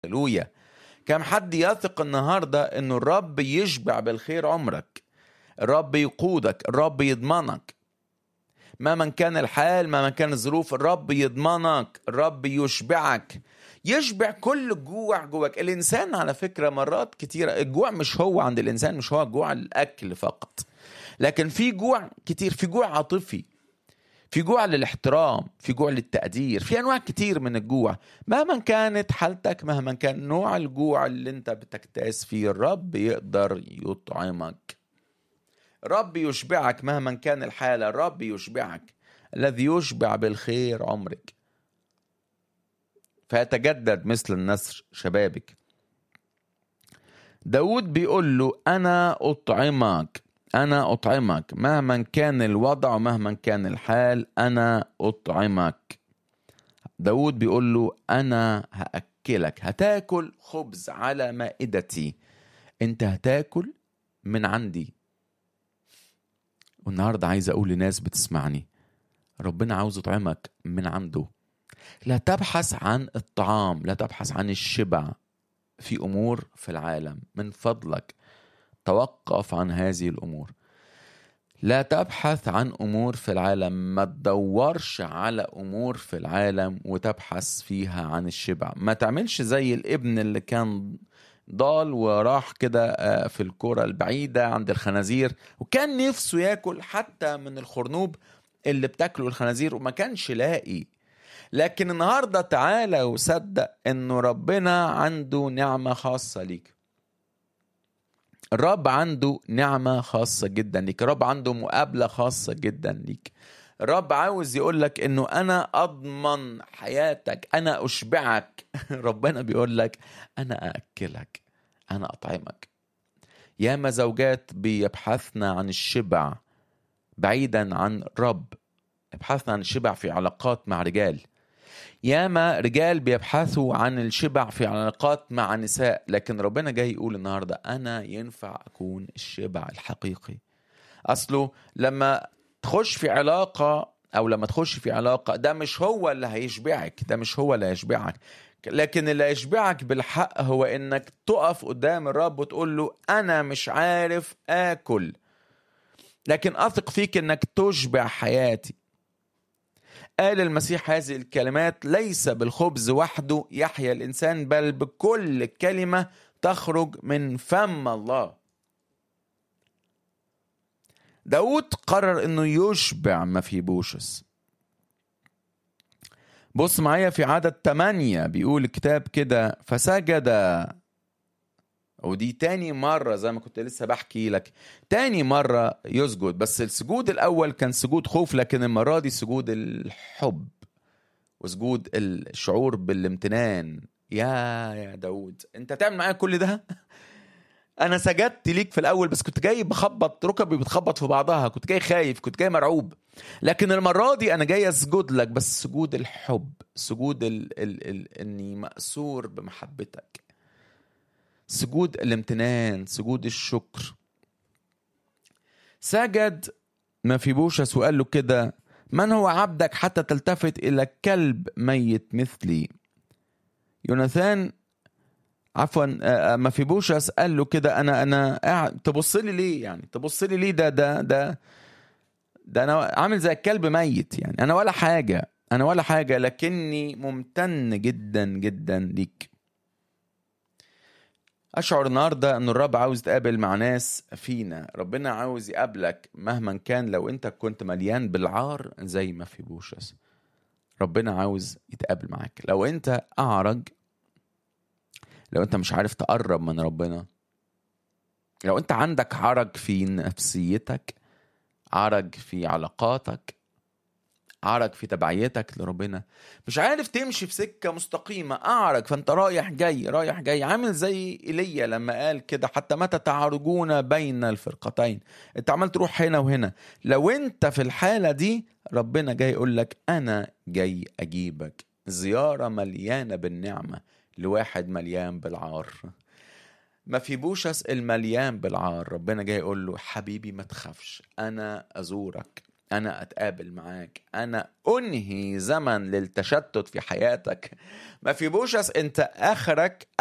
هللويا. كم حد يثق النهاردة انه الرب يشبع بالخير عمرك، الرب يقودك، الرب يضمنك مهما كان الحال، مهما كان الظروف، الرب يضمنك، الرب يشبعك، يشبع كل جوع جواك. الإنسان على فكرة مرات كتيرة الجوع مش هو عند الإنسان، مش هو جوع الأكل فقط، لكن في جوع كتير، في جوع عاطفي، في جوع للاحترام، في جوع للتقدير، في أنواع كتير من الجوع. مهما كانت حالتك، مهما كان نوع الجوع اللي انت بتكتاس فيه، الرب يقدر يطعمك، رب يشبعك مهما كان الحالة، الرب يشبعك، الذي يشبع بالخير عمرك فيتجدد مثل النسر شبابك. داود بيقول له أنا أطعمك، أنا أطعمك مهما كان الوضع ومهما كان الحال، أنا أطعمك. داود بيقول له أنا هأكلك، هتاكل خبز على مائدتي، أنت هتاكل من عندي. والنهاردة عايز أقول لناس بتسمعني، ربنا عاوز يطعمك من عنده. لا تبحث عن الطعام، لا تبحث عن الشبع في أمور في العالم، من فضلك توقف عن هذه الأمور. لا تبحث عن أمور في العالم، ما تدورش على أمور في العالم وتبحث فيها عن الشبع. ما تعملش زي الابن اللي كان ضال وراح كده في الكرة البعيدة عند الخنازير، وكان نفسه ياكل حتى من الخرنوب اللي بتاكله الخنازير وما كانش لاقي. لكن النهاردة تعالى وصدق انه ربنا عنده نعمة خاصة ليك، الرب عنده نعمة خاصة جدا ليك، الرب عنده مقابلة خاصة جدا ليك. الرب عاوز يقولك انه انا اضمن حياتك، انا اشبعك. ربنا بيقولك انا ااكلك، انا اطعمك. ياما زوجات بيبحثنا عن الشبع بعيدا عن رب، يبحثنا عن الشبع في علاقات مع رجال. ياما رجال بيبحثوا عن الشبع في علاقات مع نساء، لكن ربنا جاي يقول النهاردة أنا ينفع أكون الشبع الحقيقي. أصله لما تخش في علاقة أو لما تخش في علاقة، ده مش هو اللي هيشبعك، ده مش هو اللي هيشبعك، لكن اللي هيشبعك بالحق هو إنك تقف قدام الرب وتقول له أنا مش عارف آكل، لكن أثق فيك إنك تشبع حياتي. قال المسيح هذه الكلمات: ليس بالخبز وحده يحيا الإنسان، بل بكل كلمة تخرج من فم الله. داود قرر انه يشبع مفيبوشس. بص معايا في عدد 8 بيقول الكتاب كده: فسجد. ودي تاني مرة زي ما كنت لسه بحكي لك، تاني مرة يسجد، بس السجود الأول كان سجود خوف، لكن المرة دي سجود الحب وسجود الشعور بالامتنان. يا داود انت تعمل معايا كل ده؟ انا سجدت ليك في الاول بس كنت جاي بخبط ركبي بتخبط في بعضها، كنت جاي خايف، كنت جاي مرعوب، لكن المرة دي انا جاي اسجد لك بس سجود الحب، سجود اني مأسور بمحبتك، سجود الامتنان، سجود الشكر. سجد مفيبوشس وقال له كده: من هو عبدك حتى تلتفت إلى كلب ميت مثلي؟ يوناثان مفيبوشس قال له كده: أنا قاعد تبص لي ليه؟ يعني تبص لي ليه؟ ده أنا عامل زي الكلب ميت، يعني أنا ولا حاجة، أنا ولا حاجة، لكني ممتن جدا جدا ليك. أشعر النهاردة أن الرب عاوز يتقابل مع ناس فينا، ربنا عاوز يقابلك مهما كان. لو أنت كنت مليان بالعار زي مفيبوشس، ربنا عاوز يتقابل معاك. لو أنت أعرج، لو أنت مش عارف تقرب من ربنا، لو أنت عندك عرج في نفسيتك، عرج في علاقاتك، أعرج في تبعيتك لربنا، مش عارف تمشي في سكة مستقيمة، أعرج، فأنت رايح جاي رايح جاي، عامل زي إيليا لما قال كده: حتى متى تعرجون بين الفرقتين؟ أنت عمال تروح هنا وهنا. لو أنت في الحالة دي، ربنا جاي يقول لك أنا جاي أجيبك زيارة مليانة بالنعمة لواحد مليان بالعار. مفيبوشس المليان بالعار، ربنا جاي يقول له: حبيبي ما تخافش، أنا أزورك، أنا أتقابل معاك، أنا أنهي زمن للتشتت في حياتك. ما في بوشس أنت آخرك